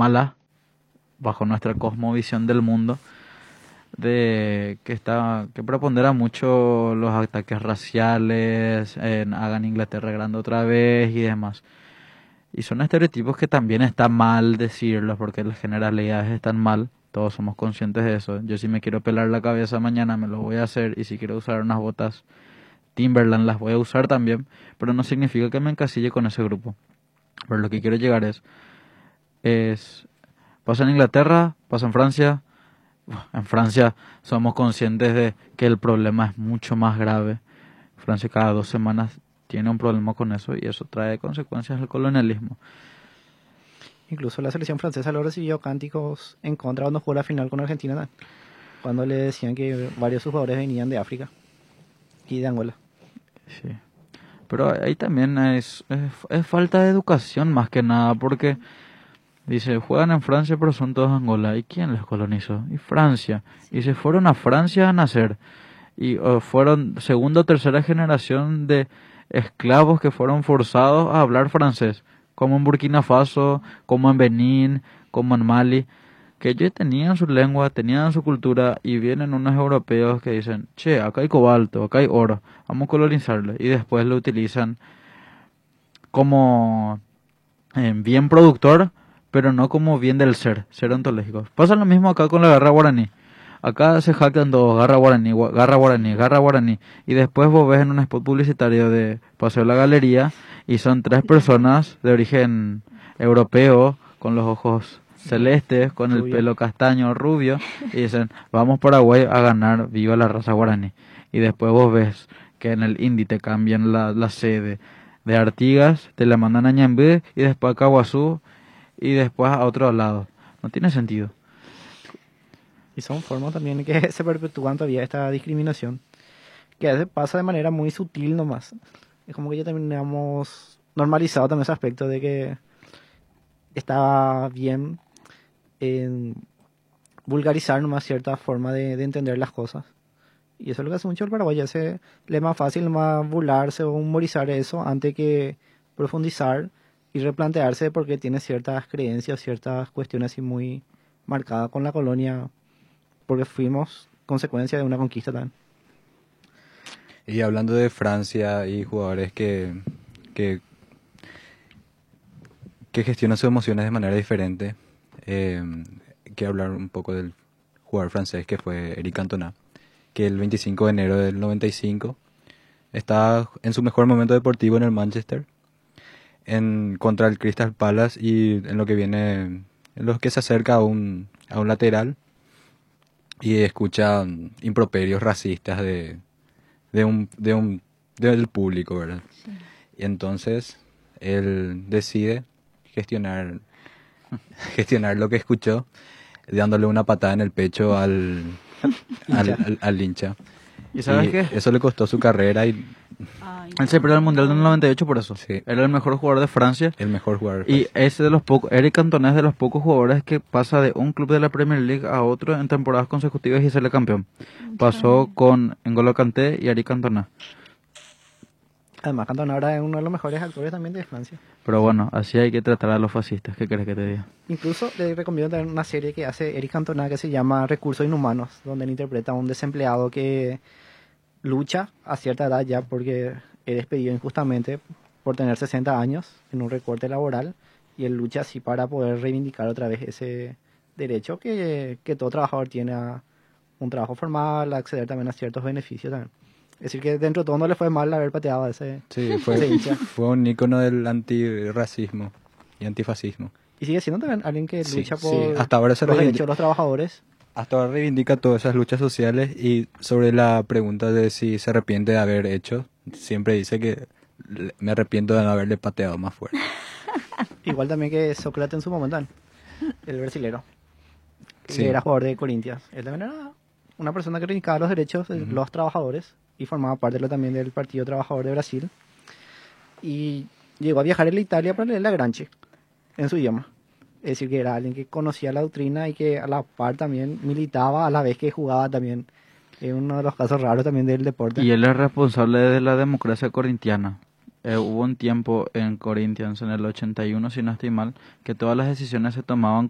mala, bajo nuestra cosmovisión del mundo, de que prepondera mucho los ataques raciales, hagan Inglaterra grande otra vez y demás. Y son estereotipos que también está mal decirlos porque las generalidades están mal, todos somos conscientes de eso. Yo si me quiero pelar la cabeza mañana me lo voy a hacer, y si quiero usar unas botas Timberland las voy a usar también, pero no significa que me encasille con ese grupo. Pero lo que quiero llegar es pasa en Inglaterra, pasa en Francia. En Francia somos conscientes de que el problema es mucho más grave. Francia cada 2 semanas tiene un problema con eso, y eso trae consecuencias del colonialismo. Incluso la selección francesa lo recibió cánticos en contra cuando jugó la final con Argentina, ¿no? Cuando le decían que varios de sus jugadores venían de África y de Angola. Sí. Pero ahí también es falta de educación más que nada, porque dice, juegan en Francia pero son todos Angola. ¿Y quién les colonizó? Y Francia. Y se fueron a Francia a nacer. Y fueron segunda o tercera generación de esclavos que fueron forzados a hablar francés. Como en Burkina Faso, como en Benín, como en Mali. Que ellos tenían su lengua, tenían su cultura, y vienen unos europeos que dicen, che, acá hay cobalto, acá hay oro, vamos a colonizarlo. Y después lo utilizan como bien productor, pero no como bien del ser ontológico. Pasa lo mismo acá con la garra guaraní. Acá se jactan todos, garra guaraní, garra guaraní, garra guaraní. Y después vos ves en un spot publicitario de Paseo La Galería, y son 3 personas de origen europeo, con los ojos celestes, con el pelo castaño, rubio, y dicen, vamos Paraguay a ganar, viva la raza guaraní. Y después vos ves que en el Indy te cambian la sede de Artigas, te la mandan a Ñambé, y después a Caguazú, y después a otro lado. No tiene sentido. Y son formas también que se perpetúan todavía esta discriminación, que a veces pasa de manera muy sutil nomás. Es como que ya también hemos normalizado también ese aspecto de que está bien en vulgarizar nomás cierta forma de entender las cosas. Y eso es lo que hace mucho el paraguayo. Le es más fácil más burlarse o humorizar eso antes que profundizar y replantearse porque tiene ciertas creencias, ciertas cuestiones así muy marcadas con la colonia, porque fuimos consecuencia de una conquista también. Y hablando de Francia y jugadores que gestionan sus emociones de manera diferente, quiero hablar un poco del jugador francés que fue Eric Cantona, que el 25 de enero del 95 estaba en su mejor momento deportivo en el Manchester, contra el Crystal Palace, y en lo que se acerca a un lateral y escucha improperios racistas del público, ¿verdad? Sí. Y entonces él decide gestionar lo que escuchó, dándole una patada en el pecho al hincha. ¿Y sabes qué? Eso le costó su carrera y él se perdió el Mundial del 98 por eso. Sí. Era el mejor jugador de Francia. El mejor jugador de Francia. Y ese de los pocos, Eric Cantona es de los pocos jugadores que pasa de un club de la Premier League a otro en temporadas consecutivas y sale campeón. Pasó con N'Golo Kanté y Eric Cantona. Además, Cantona ahora es uno de los mejores actores también de Francia. Pero bueno, así hay que tratar a los fascistas. ¿Qué querés que te diga? Incluso le recomiendo también una serie que hace Eric Cantona que se llama Recursos Inhumanos, donde él interpreta a un desempleado que lucha a cierta edad ya porque es despedido injustamente por tener 60 años en un recorte laboral, y él lucha así para poder reivindicar otra vez ese derecho que todo trabajador tiene a un trabajo formal, a acceder también a ciertos beneficios también. Es decir, que dentro de todo no le fue mal haber pateado a ese hincha. Fue un ícono del antirracismo y antifascismo. Y sigue siendo también alguien que lucha por hasta ahora los derechos de los trabajadores. Hasta ahora reivindica todas esas luchas sociales, y sobre la pregunta de si se arrepiente de haber hecho, siempre dice que me arrepiento de no haberle pateado más fuerte. Igual también que Sócrates en su momento, el brasilero, que era jugador de Corinthians. Él también era una persona que reivindicaba los derechos de los trabajadores y formaba parte también del Partido Trabajador de Brasil. Y llegó a viajar a la Italia para leer la Granchi en su idioma. Es decir, que era alguien que conocía la doctrina y que a la par también militaba a la vez que jugaba también. Es uno de los casos raros también del deporte. Y él es responsable de la democracia corintiana. Hubo un tiempo en Corinthians, en el 81, si no estoy mal, que todas las decisiones se tomaban